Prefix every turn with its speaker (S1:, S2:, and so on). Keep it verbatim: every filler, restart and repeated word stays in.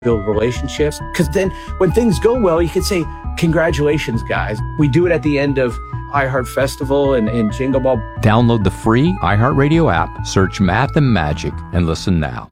S1: build relationships. Because then when things go well, you can say, congratulations, guys. We do it at the end of iHeart Festival and, and Jingle Ball.
S2: Download the free iHeartRadio app, search Math and Magic, and listen now.